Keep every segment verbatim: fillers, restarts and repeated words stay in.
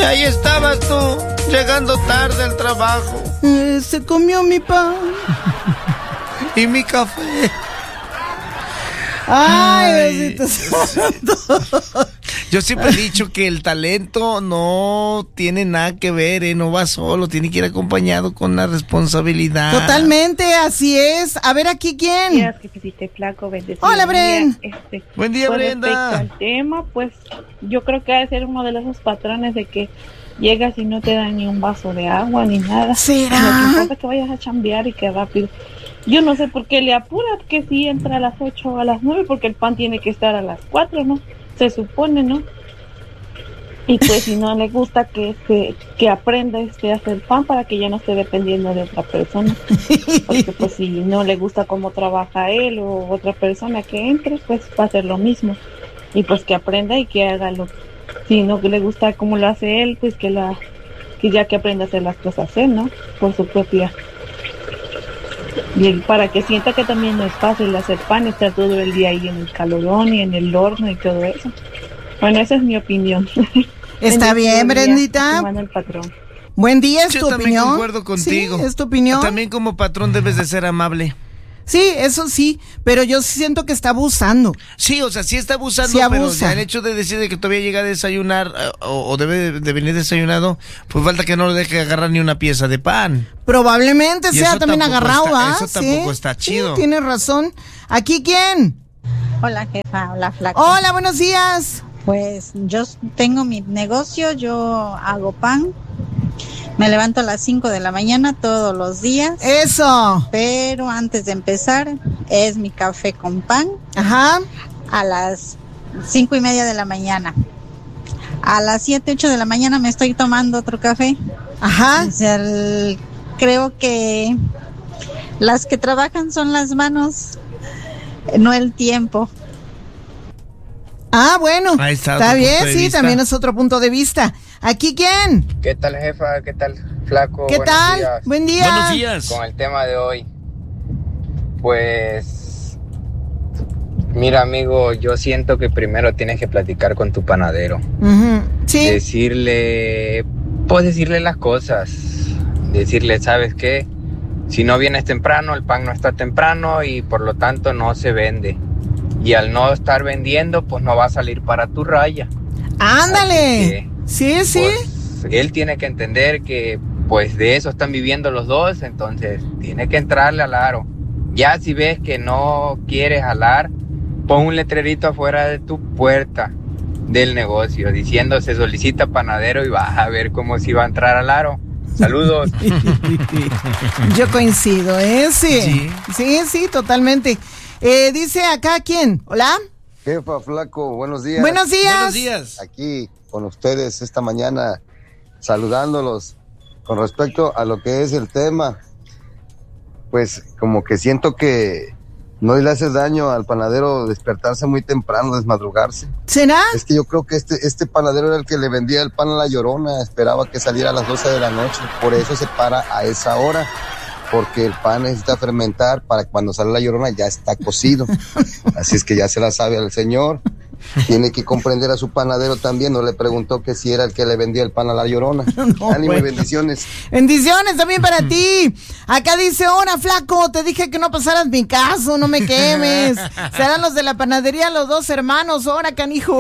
ahí estabas tú, llegando tarde al trabajo. Eh, se comió mi pan. Y mi café. Ay, Diosito Santo. Yo siempre he dicho que el talento no tiene nada que ver, ¿eh? No va solo, tiene que ir acompañado con la responsabilidad. Totalmente, así es. A ver, ¿aquí quién? Días que hiciste flaco, bendecido. Hola, Bren. Este, Buen día, con Brenda. Respecto al tema, pues yo creo que ha de ser uno de esos patrones de que llegas y no te dan ni un vaso de agua ni nada. ¿Será? Lo que importa es que vayas a chambear y que rápido. Yo no sé por qué le apura que si entra a las ocho o a las nueve, porque el pan tiene que estar a las cuatro, ¿no? Se supone, ¿no? Y pues si no le gusta que este, que aprenda este a hacer pan para que ya no esté dependiendo de otra persona. Porque pues si no le gusta cómo trabaja él o otra persona que entre, pues va a ser lo mismo. Y pues que aprenda y que haga lo, si no le gusta cómo lo hace él, pues que la, que ya que aprenda a hacer las cosas él, ¿no? Por su propia. Y para que sienta que también no es fácil hacer pan, estar todo el día ahí en el calorón y en el horno y todo eso. Bueno, esa es mi opinión. Está bien, Brendita. El patrón. Buen día, es Yo tu también opinión. concuerdo contigo. Sí, es tu opinión. También como patrón debes de ser amable. Sí, eso sí, pero yo siento que está abusando. Sí, o sea, sí está abusando, Sí pero abusa. ya el hecho de decir de que todavía llega a desayunar eh, o, o debe de venir desayunado, pues falta que no le deje agarrar ni una pieza de pan. Probablemente Y sea eso también tampoco agarrado, está- ¿ah? eso tampoco está chido. Sí, tienes razón. ¿Aquí quién? Hola jefa, hola flaco. Hola, buenos días. Pues yo tengo mi negocio, yo hago pan. Me levanto a las cinco de la mañana todos los días. Eso. Pero antes de empezar es mi café con pan. Ajá. A las cinco y media de la mañana. A las siete, ocho de la mañana me estoy tomando otro café. Ajá. O sea, el- creo que las que trabajan son las manos, no el tiempo. Ah, bueno. Ahí está Está otro bien, punto de sí, vista. también es otro punto de vista. ¿Aquí quién? ¿Qué tal, jefa? ¿Qué tal, flaco? ¿Qué Buenos tal? días. Buen día. Buenos días. Con el tema de hoy, pues, mira, amigo, yo siento que primero tienes que platicar con tu panadero. Ujú. Sí. Decirle, pues decirle las cosas. Decirle, ¿sabes qué? Si no vienes temprano, el pan no está temprano y por lo tanto no se vende. Y al no estar vendiendo, pues no va a salir para tu raya. Ándale. Así que, Sí, sí. pues, él tiene que entender que pues de eso están viviendo los dos, entonces tiene que entrarle al aro. Ya si ves que no quieres jalar, pon un letrerito afuera de tu puerta del negocio diciendo se solicita panadero y vas a ver cómo si va a entrar al aro. Saludos. Yo coincido, ¿eh? Sí. Sí. Sí, sí, totalmente. Eh, dice acá, ¿quién? ¿Hola? Jefa, flaco, buenos días. Buenos días. Buenos días. Aquí con ustedes esta mañana, saludándolos. Con respecto a lo que es el tema, pues como que siento que no le hace daño al panadero despertarse muy temprano, desmadrugarse. ¿Será? Es que yo creo que este, este panadero era el que le vendía el pan a la Llorona, esperaba que saliera a las doce de la noche, por eso se para a esa hora, porque el pan necesita fermentar para que cuando sale la Llorona ya está cocido. Así es que ya se la sabe al señor. Tiene que comprender a su panadero también. No le preguntó que si era el que le vendía el pan a la Llorona. No, Ánimo y bueno. bendiciones. Bendiciones también para ti. Acá dice, hola flaco, te dije que no pasaras mi caso, no me quemes. Serán los de la panadería, los dos hermanos, ahora canijo.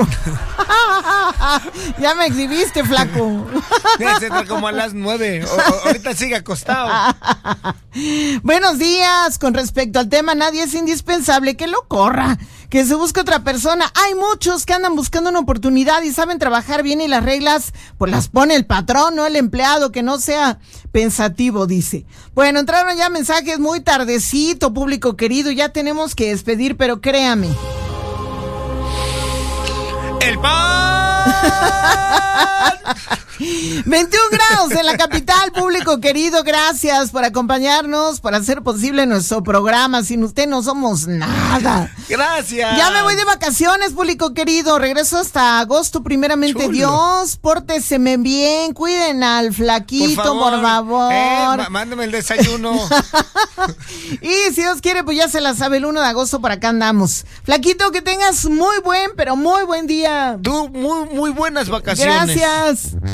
Ya me exhibiste, flaco. Se entra como a las nueve. O- o- ahorita sigue acostado. Buenos días. Con respecto al tema, nadie es indispensable, que lo corra, que se busque otra persona. Hay muchos que andan buscando una oportunidad y saben trabajar bien y las reglas pues las pone el patrón, no el empleado, que no sea pensativo, dice. Bueno, entraron ya mensajes muy tardecito, público querido, ya tenemos que despedir, pero créame. ¡El pan! veintiún grados en la capital, público querido, gracias por acompañarnos, por hacer posible nuestro programa. Sin usted no somos nada. Gracias. Ya me voy de vacaciones, público querido. Regreso hasta agosto, primeramente Chulo. Dios. Pórteseme bien, cuiden al flaquito, por favor. Eh, má- mándame el desayuno. Y si Dios quiere, pues ya se la sabe, el uno de agosto por acá andamos. Flaquito, que tengas muy buen, pero muy buen día. Tú, muy, muy buenas vacaciones. Gracias.